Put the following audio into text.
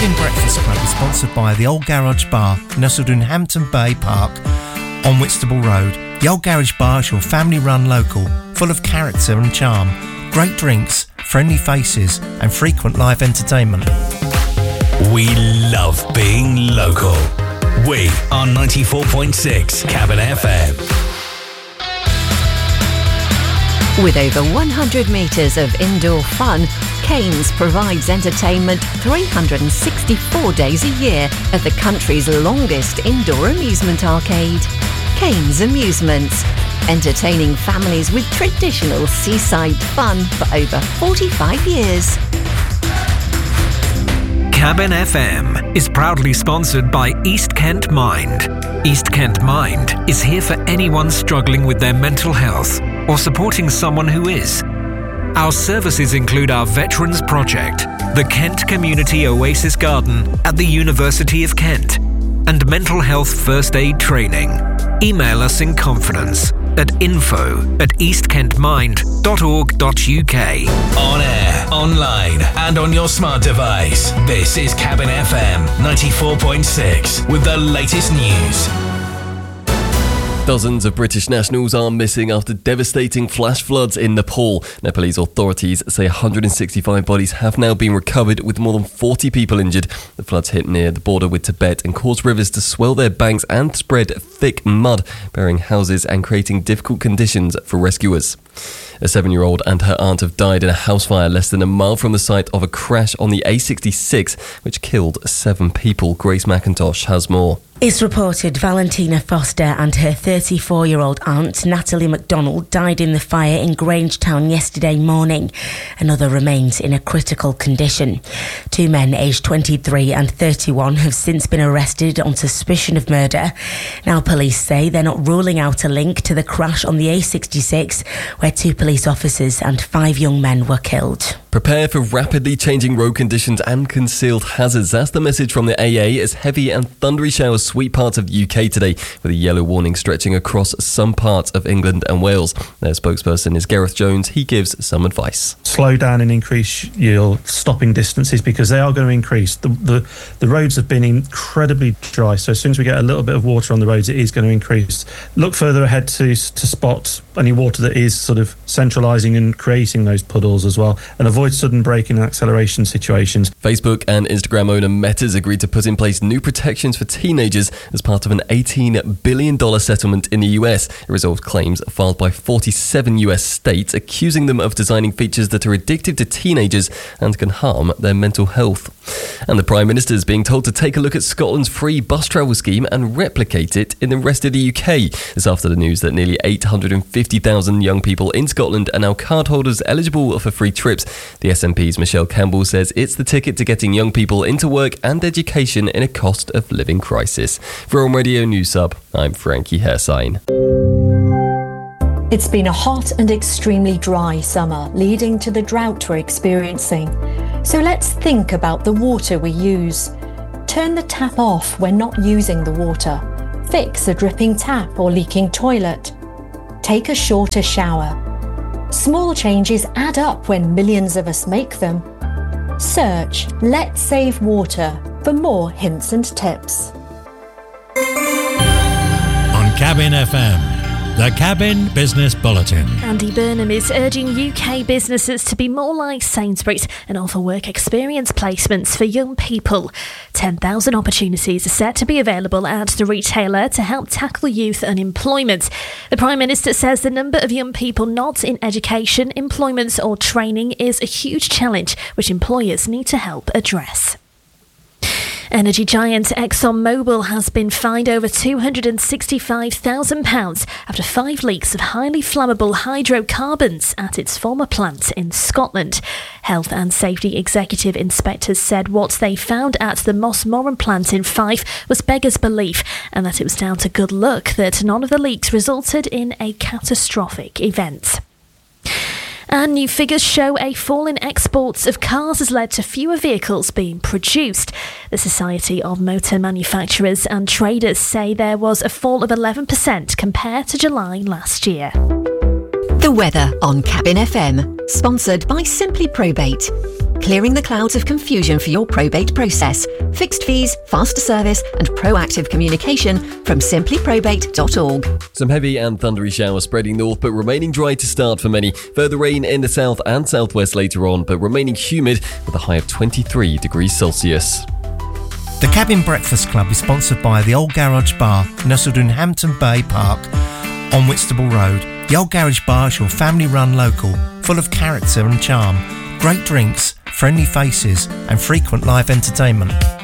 Bed and Breakfast Club is sponsored by the Old Garage Bar, nestled in Hampton Bay Park on Whitstable Road. The Old Garage Bar is your family-run local, full of character and charm, great drinks, friendly faces and frequent live entertainment. We love being local. We are 94.6 Cabin FM. With over 100 metres of indoor fun, Cairns provides entertainment 364 days a year at the country's longest indoor amusement arcade. Cairns Amusements, entertaining families with traditional seaside fun for over 45 years. Cabin FM is proudly sponsored by East Kent Mind. East Kent Mind is here for anyone struggling with their mental health or supporting someone who is. Our services include our Veterans Project, the Kent Community Oasis Garden at the University of Kent, and mental health first aid training. Email us in confidence at info@eastkentmind.org.uk. On air, online, and on your smart device. This is Cabin FM 94.6 with the latest news. Dozens of British nationals are missing after devastating flash floods in Nepal. Nepalese authorities say 165 bodies have now been recovered, with more than 40 people injured. The floods hit near the border with Tibet and caused rivers to swell their banks and spread thick mud, burying houses and creating difficult conditions for rescuers. A 7-year-old and her aunt have died in a house fire less than a mile from the site of a crash on the A66, which killed 7 people. Grace McIntosh has more. It's reported Valentina Foster and her 34-year-old aunt, Natalie MacDonald, died in the fire in Grangetown yesterday morning. Another remains in a critical condition. 2 men aged 23 and 31 have since been arrested on suspicion of murder. Now police say they're not ruling out a link to the crash on the A66, where 2 police officers and 5 young men were killed. Prepare for rapidly changing road conditions and concealed hazards. That's the message from the AA as heavy and thundery showers sweep parts of the UK today, with a yellow warning stretching across some parts of England and Wales. Their spokesperson is Gareth Jones. He gives some advice. Slow down and increase your stopping distances, because they are going to increase. The roads have been incredibly dry, so as soon as we get a little bit of water on the roads, it is going to increase. Look further ahead to spot any water that is sort of centralising and creating those puddles as well, and avoid sudden braking and acceleration situations. Facebook and Instagram owner Meta's agreed to put in place new protections for teenagers as part of an $18 billion settlement in the US. It resolved claims filed by 47 US states accusing them of designing features that are addictive to teenagers and can harm their mental health. And the Prime Minister is being told to take a look at Scotland's free bus travel scheme and replicate it in the rest of the UK. This after the news that nearly 850,000 young people in Scotland are now cardholders eligible for free trips. The SNP's Michelle Campbell says it's the ticket to getting young people into work and education in a cost of living crisis. For On Radio News Sub, I'm Frankie Hersign. It's been a hot and extremely dry summer, leading to the drought we're experiencing. So let's think about the water we use. Turn the tap off when not using the water. Fix a dripping tap or leaking toilet. Take a shorter shower. Small changes add up when millions of us make them. Search Let's Save Water for more hints and tips. On Cabin FM, the Cabin Business Bulletin. Andy Burnham is urging UK businesses to be more like Sainsbury's and offer work experience placements for young people. 10,000 opportunities are set to be available at the retailer to help tackle youth unemployment. The Prime Minister says the number of young people not in education, employment or training is a huge challenge which employers need to help address. Energy giant ExxonMobil has been fined over £265,000 after 5 leaks of highly flammable hydrocarbons at its former plant in Scotland. Health and Safety Executive Inspectors said what they found at the Mossmoran plant in Fife was beggars belief, and that it was down to good luck that none of the leaks resulted in a catastrophic event. And new figures show a fall in exports of cars has led to fewer vehicles being produced. The Society of Motor Manufacturers and Traders say there was a fall of 11% compared to July last year. The weather on Cabin FM, sponsored by Simply Probate. clearing the clouds of confusion for your probate process. Fixed fees, faster service and proactive communication from simplyprobate.org. Some heavy and thundery showers spreading north, but remaining dry to start for many. Further rain in the south and southwest later on, but remaining humid with a high of 23 degrees Celsius. The Cabin Breakfast Club is sponsored by the Old Garage Bar, nestled in Hampton Bay Park on Whitstable Road. The Old Garage Bar is your family-run local, full of character and charm. Great drinks, friendly faces and frequent live entertainment.